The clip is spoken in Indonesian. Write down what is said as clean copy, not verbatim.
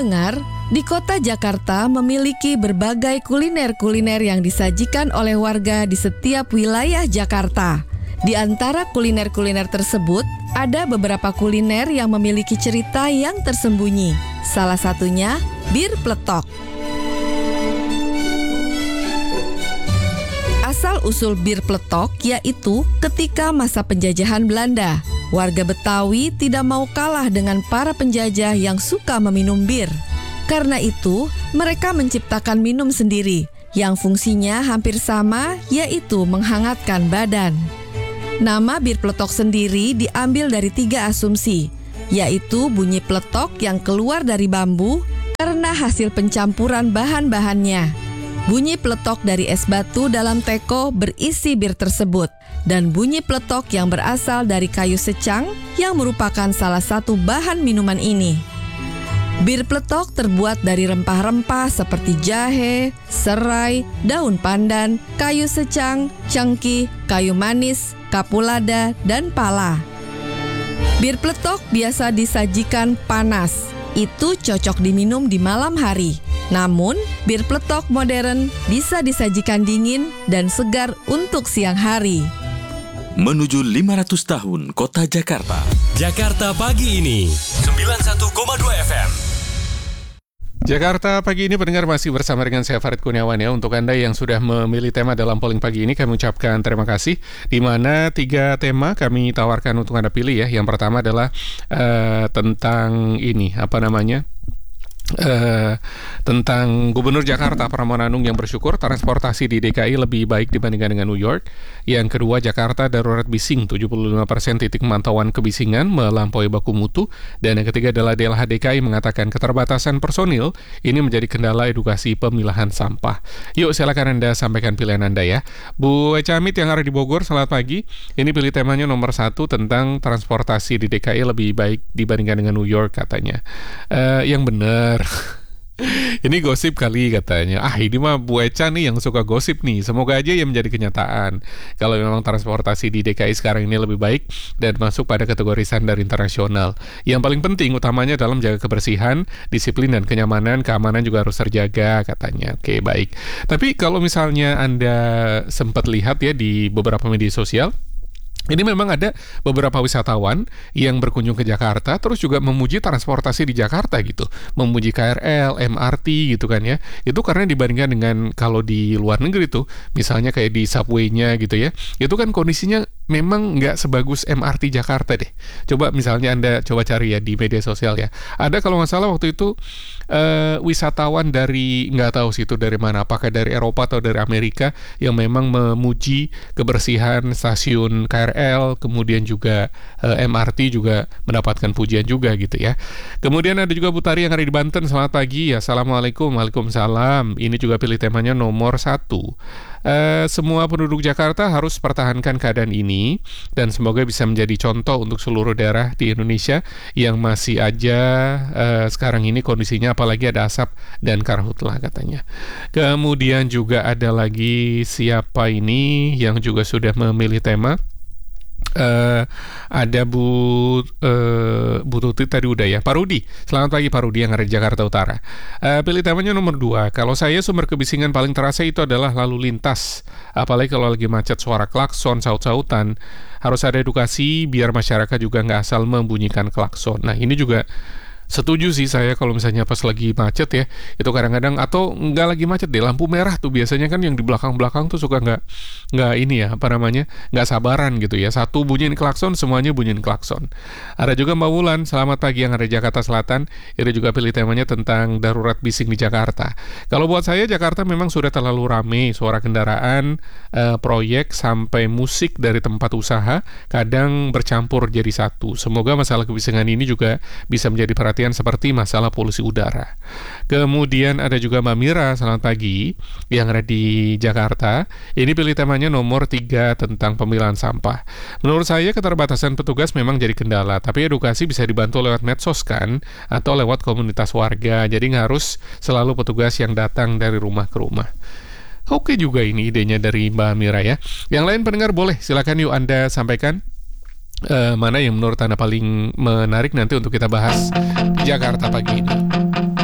pendengar, di kota Jakarta memiliki berbagai kuliner-kuliner yang disajikan oleh warga di setiap wilayah Jakarta. Di antara kuliner-kuliner tersebut, ada beberapa kuliner yang memiliki cerita yang tersembunyi. Salah satunya, bir pletok. Asal-usul bir pletok yaitu ketika masa penjajahan Belanda. Warga Betawi tidak mau kalah dengan para penjajah yang suka meminum bir. Karena itu, mereka menciptakan minum sendiri yang fungsinya hampir sama, yaitu menghangatkan badan. Nama bir pletok sendiri diambil dari 3 asumsi, yaitu bunyi pletok yang keluar dari bambu karena hasil pencampuran bahan-bahannya. Bunyi pletok dari es batu dalam teko berisi bir tersebut, dan bunyi pletok yang berasal dari kayu secang yang merupakan salah satu bahan minuman ini. Bir pletok terbuat dari rempah-rempah seperti jahe, serai, daun pandan, kayu secang, cengkih, kayu manis, kapulada, dan pala. Bir pletok biasa disajikan panas. Itu cocok diminum di malam hari. Namun, bir pletok modern bisa disajikan dingin dan segar untuk siang hari. Menuju 500 tahun Kota Jakarta. Jakarta Pagi ini 91,2 FM. Jakarta Pagi ini pendengar masih bersama dengan saya Farid Kurniawan ya. Untuk Anda yang sudah memilih tema dalam polling pagi ini, kami ucapkan terima kasih. Di mana 3 tema kami tawarkan untuk Anda pilih ya. Yang pertama adalah tentang ini, tentang Gubernur Jakarta Pramono Anung yang bersyukur transportasi di DKI lebih baik dibandingkan dengan New York. Yang kedua, Jakarta darurat bising, 75% titik pemantauan kebisingan melampaui baku mutu. Dan yang ketiga adalah DLH DKI mengatakan keterbatasan personil ini menjadi kendala edukasi pemilahan sampah. Yuk silakan Anda sampaikan pilihan Anda ya. Bu Eca Amit yang ada di Bogor, selamat pagi. Ini pilih temanya nomor 1 tentang transportasi di DKI lebih baik dibandingkan dengan New York katanya. Yang benar. Ini gosip kali katanya. Ini mah Bu Eca nih yang suka gosip nih. Semoga aja yang menjadi kenyataan. Kalau memang transportasi di DKI sekarang ini lebih baik dan masuk pada kategori standar internasional. Yang paling penting utamanya dalam jaga kebersihan, disiplin dan kenyamanan, keamanan juga harus terjaga katanya. Oke, baik. Tapi kalau misalnya Anda sempat lihat ya di beberapa media sosial, ini memang ada beberapa wisatawan yang berkunjung ke Jakarta terus juga memuji transportasi di Jakarta gitu. Memuji KRL, MRT gitu kan ya. Itu karena dibandingkan dengan kalau di luar negeri tuh, misalnya kayak di subway-nya gitu ya. Itu kan kondisinya memang nggak sebagus MRT Jakarta deh. Coba misalnya Anda coba cari ya di media sosial ya. Ada kalau nggak salah waktu itu wisatawan dari, nggak tahu sih itu dari mana, apakah dari Eropa atau dari Amerika, yang memang memuji kebersihan stasiun KRL, kemudian juga MRT juga mendapatkan pujian juga gitu ya. Kemudian ada juga Bu Tari yang ada di Banten, selamat pagi. Assalamualaikum. Waalaikumsalam. Ini juga pilih temanya nomor 1. Semua penduduk Jakarta harus pertahankan keadaan ini dan semoga bisa menjadi contoh untuk seluruh daerah di Indonesia yang masih aja sekarang ini kondisinya apalagi ada asap dan karhutlah katanya. Kemudian juga ada lagi siapa ini yang juga sudah memilih tema. Ada Bu Tuti tadi udah ya. Pak Rudi, selamat pagi Pak Rudi yang ada di Jakarta Utara. Pilih temanya nomor 2. Kalau saya sumber kebisingan paling terasa itu adalah lalu lintas. Apalagi kalau lagi macet, suara klakson, saut-sautan. Harus ada edukasi biar masyarakat juga nggak asal membunyikan klakson. Nah ini juga setuju sih saya kalau misalnya pas lagi macet ya, itu kadang-kadang atau nggak lagi macet deh, lampu merah tuh biasanya kan yang di belakang-belakang tuh suka nggak ini ya, nggak sabaran gitu ya, satu bunyiin klakson, semuanya bunyiin klakson. Ada juga Mbak Wulan, selamat pagi yang ada di Jakarta Selatan. Ini juga pilih temanya tentang darurat bising di Jakarta. Kalau buat saya Jakarta memang sudah terlalu ramai, suara kendaraan, proyek sampai musik dari tempat usaha kadang bercampur jadi satu. Semoga masalah kebisingan ini juga bisa menjadi perhatian seperti masalah polusi udara. Kemudian ada juga Mbak Mira, selamat pagi, yang ada di Jakarta. Ini pilih temanya nomor 3 tentang pemilahan sampah. Menurut saya keterbatasan petugas memang jadi kendala, tapi edukasi bisa dibantu lewat medsos kan, atau lewat komunitas warga. Jadi nggak harus selalu petugas yang datang dari rumah ke rumah. Oke juga ini idenya dari Mbak Mira ya. Yang lain pendengar boleh, silakan yuk Anda sampaikan. Mana yang menurut Anda paling menarik nanti untuk kita bahas Jakarta Pagi ini.